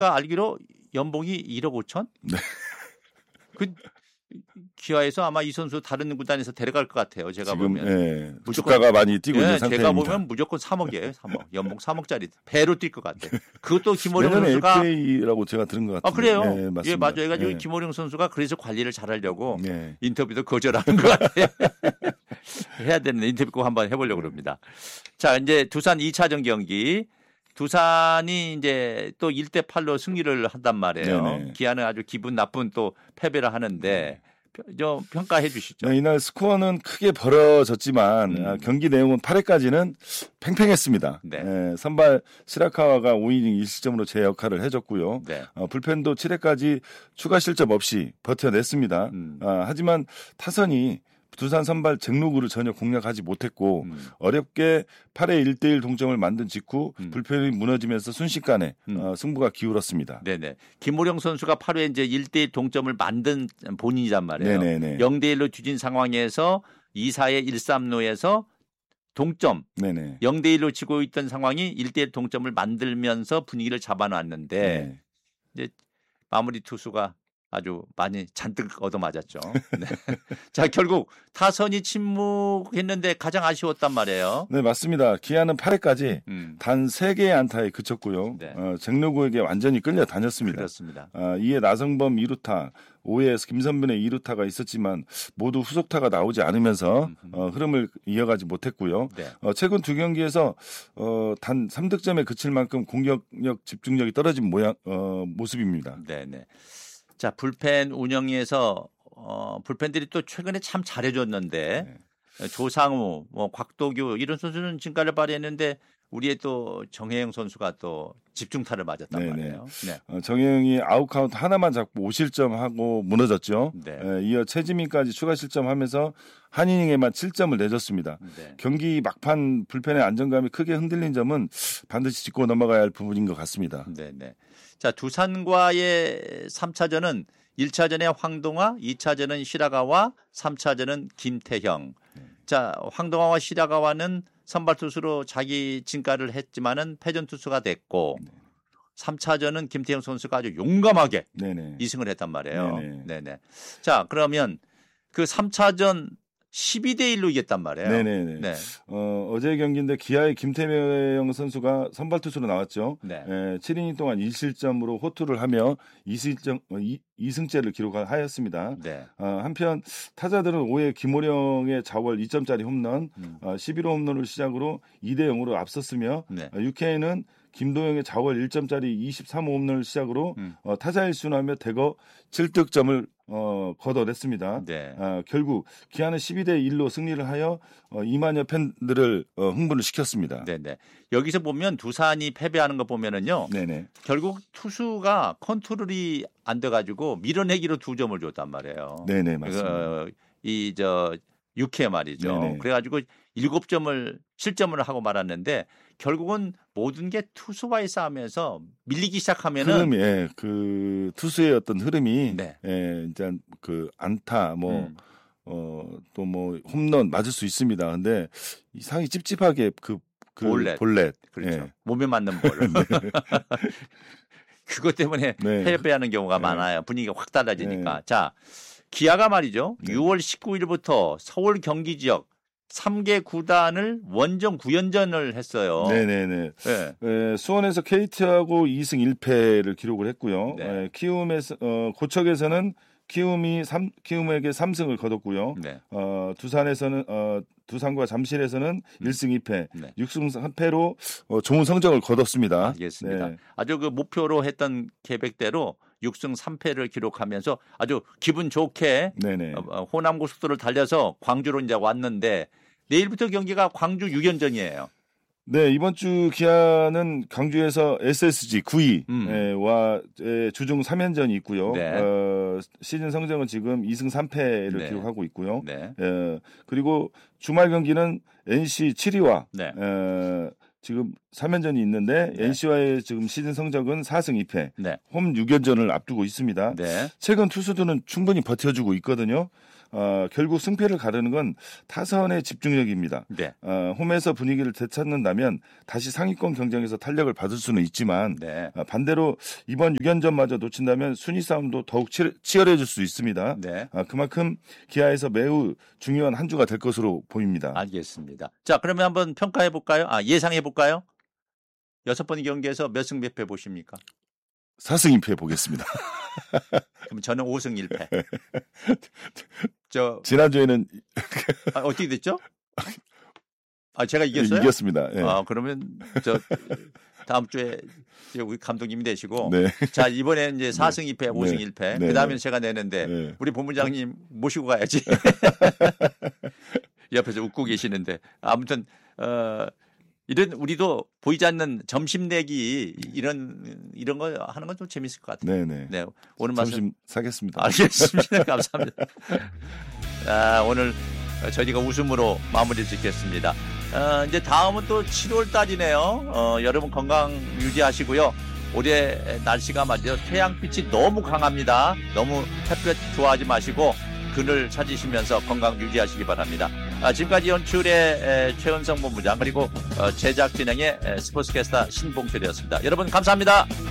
알기로 연봉이 1억 5천? 네. 그 기아에서 아마 이 선수 다른 구단에서 데려갈 것 같아요. 제가 지금, 보면. 예, 주가가 많이 뛰고 있는 상태입니다. 제가 보면 무조건 3억이에요. 3억. 연봉 3억짜리 배로 뛸 것 같아요. 그것도 김호령 선수가 FA라고 제가 들은 것 같아요. 그래요? 예, 맞습니다. 예, 맞아요. 그래가지고 김호령 선수가 그래서 관리를 잘하려고 인터뷰도 거절하는 것 같아요. 해야 되는 인터뷰 꼭 한번 해보려고 그럽니다. 자, 이제 두산 2차전 경기. 두산이 이제 또 1대8로 승리를 한단 말이에요. 네네. 기아는 아주 기분 나쁜 또 패배를 하는데 좀 평가해 주시죠. 네, 이날 스코어는 크게 벌어졌지만 경기 내용은 8회까지는 팽팽했습니다. 네. 선발 시라카와가 5이닝 1실점으로 제 역할을 해줬고요. 네. 불펜도 7회까지 추가 실점 없이 버텨냈습니다. 하지만 타선이 두산 선발 잭루그를 전혀 공략하지 못했고 어렵게 8회 1대1 동점을 만든 직후 불펜이 무너지면서 순식간에 승부가 기울었습니다. 네네. 김호령 선수가 8회 이제 1대1 동점을 만든 본인이란 말이에요. 네네네. 0대1로 뒤진 상황에서 2사의 1-3루에서 동점. 네네. 0대1로 지고 있던 상황이 1대1 동점을 만들면서 분위기를 잡아놨는데 이제 마무리 투수가 아주 많이 잔뜩 얻어맞았죠. 네. 자, 결국 타선이 침묵했는데 가장 아쉬웠단 말이에요. 네, 맞습니다. 기아는 8회까지 단 3개의 안타에 그쳤고요. 네. 잭루그에게 완전히 끌려다녔습니다. 그렇습니다. 이에 나성범 2루타, 5회에 김선빈의 2루타가 있었지만 모두 후속타가 나오지 않으면서 흐름을 이어가지 못했고요. 네. 최근 두 경기에서 단 3득점에 그칠 만큼 공격력 집중력이 떨어진 모습입니다. 네네. 자, 불펜 운영에서 불펜들이 또 최근에 참 잘해줬는데 조상우, 뭐 곽도규 이런 선수는 진가를 발휘했는데 우리의 또 정혜영 선수가 또 집중타를 맞았단 말이에요. 네. 정혜영이 아웃카운트 하나만 잡고 5실점하고 무너졌죠. 네. 이어 최지민까지 추가 실점하면서 한 이닝에만 7점을 내줬습니다. 네. 경기 막판 불펜의 안정감이 크게 흔들린 점은 반드시 짚고 넘어가야 할 부분인 것 같습니다. 네네. 자, 두산과의 3차전은 1차전에 황동화, 2차전은 시라가와, 3차전은 김태형. 자, 황동화와 시라가와는 선발 투수로 자기 진가를 했지만은 패전 투수가 됐고 3차전은 김태형 선수가 아주 용감하게 네네. 2승을 했단 말이에요. 네네. 네네. 자, 그러면 그 3차전 12대1로 이겼단 말이에요. 네네네. 네. 어제 경기인데 기아의 김태형 선수가 선발 투수로 나왔죠. 네. 7이닝 동안 1실점으로 호투를 하며 2승째를 기록하였습니다. 네. 한편 타자들은 5회 김호령의 자월 2점짜리 홈런, 11호 홈런을 시작으로 2대0으로 앞섰으며 네. 6회에는 김도영의 자월 1점짜리 23호 홈런을 시작으로 타자 1순하며 대거 7득점을 걷어냈습니다. 네. 결국 기아는 12대1로 승리를 하여 2만여 팬들을 흥분을 시켰습니다. 네네. 여기서 보면 두산이 패배하는 거 보면은요. 네네. 결국 투수가 컨트롤이 안 돼가지고 밀어내기로 2점을 줬단 말이에요. 네네, 맞습니다. 6회 말이죠. 네네. 그래가지고 7점을 실점을 하고 말았는데 결국은 모든 게 투수와의 싸움에서 밀리기 시작하면은 흐름이 그 투수의 어떤 흐름이 네. 일단 그 안타 또 뭐 홈런 맞을 수 있습니다. 근데 이상이 찝찝하게 그 볼넷. 그렇죠. 몸에 맞는 볼. 그것 때문에 패배하는 경우가 많아요. 분위기가 확 달라지니까. 자, 기아가 말이죠. 6월 19일부터 서울 경기 지역 3개 구단을 원정 9연전을 했어요. 네네네. 네. 수원에서 KT하고 2승 1패를 기록을 했고요. 네. 키움에서 고척에서는 키움에게 3승을 거뒀고요. 네. 두산에서는 두산과 잠실에서는 1승 2패, 네. 6승 3패로 좋은 성적을 거뒀습니다. 알겠습니다. 네. 아주 그 목표로 했던 계획대로 6승 3패를 기록하면서 아주 기분 좋게 호남고속도로를 달려서 광주로 이제 왔는데 내일부터 경기가 광주 6연전이에요. 네, 이번 주 기아는 강주에서 SSG 9위와 주중 3연전이 있고요. 네. 시즌 성적은 지금 2승 3패를 네. 기록하고 있고요. 네. 그리고 주말 경기는 NC 7위와 네. 지금 3연전이 있는데 NC와의 지금 시즌 성적은 4승 2패, 홈 6연전을 앞두고 있습니다. 네. 최근 투수들은 충분히 버텨주고 있거든요. 결국 승패를 가르는 건 타선의 집중력입니다. 네. 홈에서 분위기를 되찾는다면 다시 상위권 경쟁에서 탄력을 받을 수는 있지만 네. 반대로 이번 6연전마저 놓친다면 순위 싸움도 더욱 치열해질 수 있습니다. 네. 그만큼 기아에서 매우 중요한 한 주가 될 것으로 보입니다. 알겠습니다. 자, 그러면 한번 평가해 볼까요? 예상해 볼까요? 6번 경기에서 몇 승 몇 패 보십니까? 4승 2패 보겠습니다. 그럼 저는 5승 1패. 지난주에는 어떻게 됐죠? 제가 이겼어요? 이겼습니다. 네. 그러면 다음 주에 우리 감독님이 되시고 네. 자, 이번에 이제 4승 2패, 5승 1패. 네. 그다음에 제가 내는데 우리 본부장님 모시고 가야지. 옆에서 웃고 계시는데 아무튼 이런 우리도 보이지 않는 점심 내기 이런 거 하는 건 좀 재밌을 것 같아요. 네네. 네, 오늘 점심 사겠습니다. 알겠습니다. 감사합니다. 오늘 저희가 웃음으로 마무리 짓겠습니다. 이제 다음은 또 7월 달이네요. 여러분 건강 유지하시고요. 올해 날씨가 말이죠. 태양빛이 너무 강합니다. 너무 햇볕 좋아하지 마시고 그늘 찾으시면서 건강 유지하시기 바랍니다. 지금까지 연출의 최은성 본부장 그리고 제작 진행의 스포츠캐스터 신봉철이었습니다. 여러분 감사합니다.